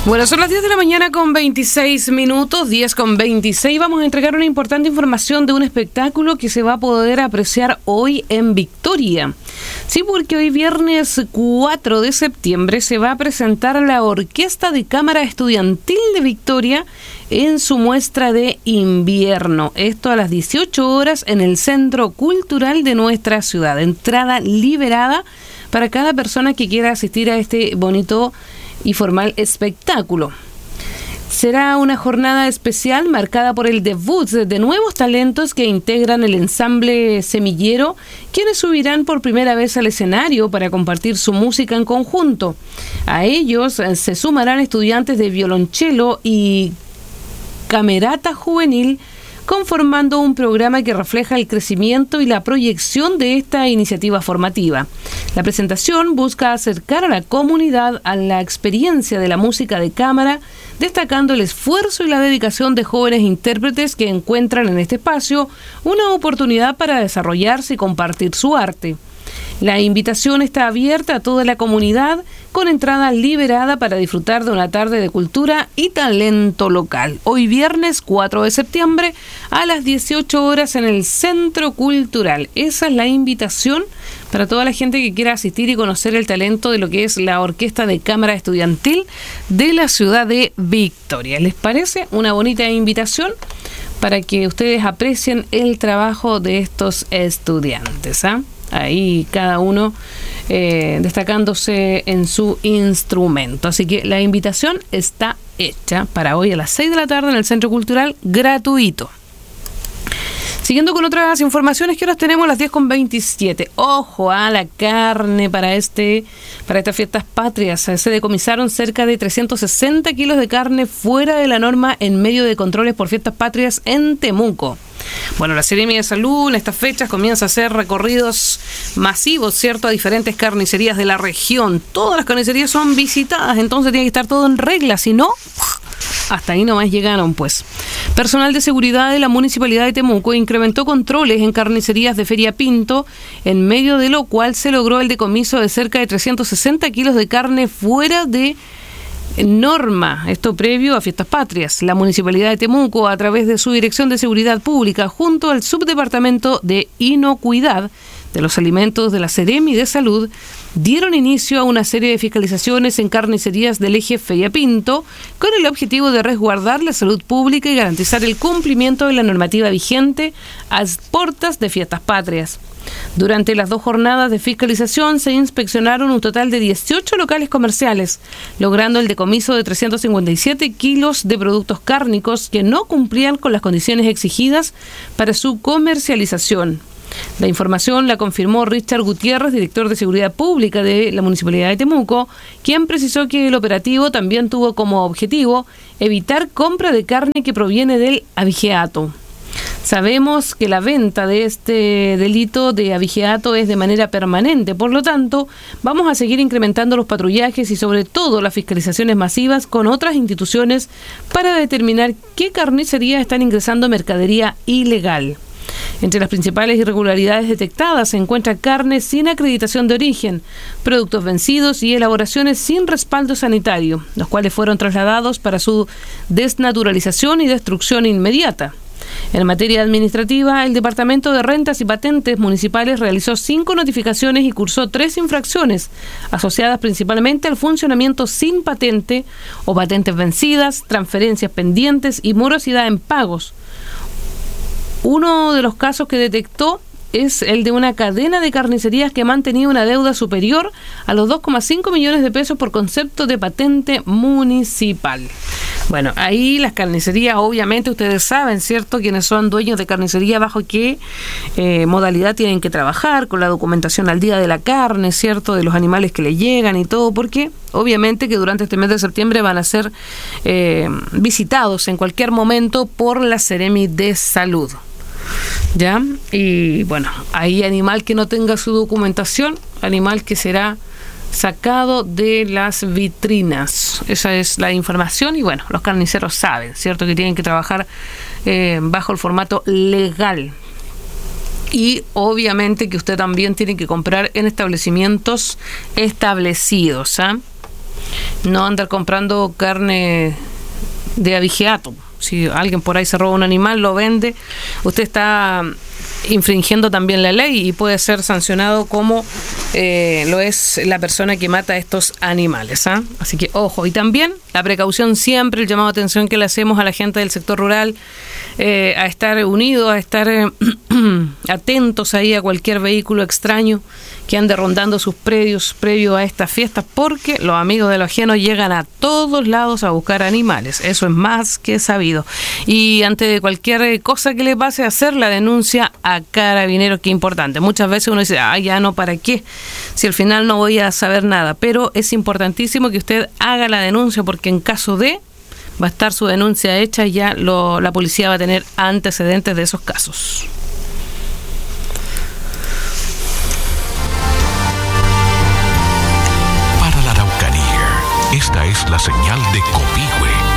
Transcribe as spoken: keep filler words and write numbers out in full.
Bueno, son las diez de la mañana con veintiséis minutos, diez con veintiséis. Vamos a entregar una importante información de un espectáculo que se va a poder apreciar hoy en Victoria. Sí, porque hoy viernes cuatro de septiembre se va a presentar la Orquesta de Cámara Estudiantil de Victoria en su muestra de invierno. Esto a las dieciocho horas en el Centro Cultural de nuestra ciudad. Entrada liberada para cada persona que quiera asistir a este bonito y formal espectáculo. Será una jornada especial marcada por el debut de nuevos talentos que integran el ensamble Semillero, quienes subirán por primera vez al escenario para compartir su música en conjunto. A ellos se sumarán estudiantes de violonchelo y camerata juvenil, conformando un programa que refleja el crecimiento y la proyección de esta iniciativa formativa. La presentación busca acercar a la comunidad a la experiencia de la música de cámara, destacando el esfuerzo y la dedicación de jóvenes intérpretes que encuentran en este espacio una oportunidad para desarrollarse y compartir su arte. La invitación está abierta a toda la comunidad, con entrada liberada para disfrutar de una tarde de cultura y talento local. Hoy viernes cuatro de septiembre a las dieciocho horas en el Centro Cultural. Esa es la invitación para toda la gente que quiera asistir y conocer el talento de lo que es la Orquesta de Cámara Estudiantil de la ciudad de Victoria. ¿Les parece una bonita invitación para que ustedes aprecien el trabajo de estos estudiantes? ¿Ah? ¿eh? Ahí cada uno eh, destacándose en su instrumento. Así que la invitación está hecha para hoy a las seis de la tarde en el Centro Cultural, gratuito. Siguiendo con otras informaciones que ahora tenemos las diez con veintisiete. Ojo a la carne para este para estas fiestas patrias. Se decomisaron cerca de trescientos sesenta kilos de carne fuera de la norma en medio de controles por fiestas patrias en Temuco. Bueno, la Seremi de Salud en estas fechas comienza a hacer recorridos masivos, ¿cierto?, a diferentes carnicerías de la región. Todas las carnicerías son visitadas, entonces tiene que estar todo en regla, si no, hasta ahí nomás llegaron, pues. Personal de seguridad de la Municipalidad de Temuco incrementó controles en carnicerías de Feria Pinto, en medio de lo cual se logró el decomiso de cerca de trescientos sesenta kilos de carne fuera de norma, esto previo a fiestas patrias. La Municipalidad de Temuco, a través de su Dirección de Seguridad Pública, junto al Subdepartamento de Inocuidad de los Alimentos de la Seremi de Salud, dieron inicio a una serie de fiscalizaciones en carnicerías del eje Feria Pinto, con el objetivo de resguardar la salud pública y garantizar el cumplimiento de la normativa vigente a puertas de fiestas patrias. Durante las dos jornadas de fiscalización se inspeccionaron un total de dieciocho locales comerciales, logrando el decomiso de trescientos cincuenta y siete kilos de productos cárnicos que no cumplían con las condiciones exigidas para su comercialización. La información la confirmó Richard Gutiérrez, director de Seguridad Pública de la Municipalidad de Temuco, quien precisó que el operativo también tuvo como objetivo evitar compra de carne que proviene del abigeato. Sabemos que la venta de este delito de abigeato es de manera permanente, por lo tanto, vamos a seguir incrementando los patrullajes y sobre todo las fiscalizaciones masivas con otras instituciones para determinar qué carnicerías están ingresando mercadería ilegal. Entre las principales irregularidades detectadas se encuentra carne sin acreditación de origen, productos vencidos y elaboraciones sin respaldo sanitario, los cuales fueron trasladados para su desnaturalización y destrucción inmediata. En materia administrativa, el Departamento de Rentas y Patentes Municipales realizó cinco notificaciones y cursó tres infracciones, asociadas principalmente al funcionamiento sin patente o patentes vencidas, transferencias pendientes y morosidad en pagos. Uno de los casos que detectó es el de una cadena de carnicerías que mantenía una deuda superior a los dos coma cinco millones de pesos por concepto de patente municipal. Bueno, ahí las carnicerías, obviamente ustedes saben, ¿cierto?, quienes son dueños de carnicería, bajo qué eh, modalidad tienen que trabajar, con la documentación al día de la carne, ¿cierto?, de los animales que le llegan y todo, porque obviamente que durante este mes de septiembre van a ser eh, visitados en cualquier momento por la Seremi de Salud. ¿Ya? Y bueno, ahí animal que no tenga su documentación, animal que será sacado de las vitrinas. Esa es la información y bueno, los carniceros saben, ¿cierto?, que tienen que trabajar eh, bajo el formato legal. Y obviamente que usted también tiene que comprar en establecimientos establecidos, ¿ah? ¿eh? no andar comprando carne de abigeato. Si alguien por ahí se roba un animal, lo vende, usted está infringiendo también la ley y puede ser sancionado como eh, lo es la persona que mata a estos animales, ¿eh? Así que ojo, y también la precaución siempre, el llamado de atención que le hacemos a la gente del sector rural, eh, a estar unidos, a estar eh, atentos ahí a cualquier vehículo extraño que ande rondando sus predios previo a estas fiestas, porque los amigos de lo ajeno llegan a todos lados a buscar animales, eso es más que sabido. Y ante cualquier cosa que le pase, hacer la denuncia a Carabineros, que es importante. Muchas veces uno dice, ah, ya no, ¿para qué? Si al final no voy a saber nada, pero es importantísimo que usted haga la denuncia, porque en caso de, va a estar su denuncia hecha y ya lo, la policía va a tener antecedentes de esos casos. Para la Araucanía, esta es la señal de Copihue.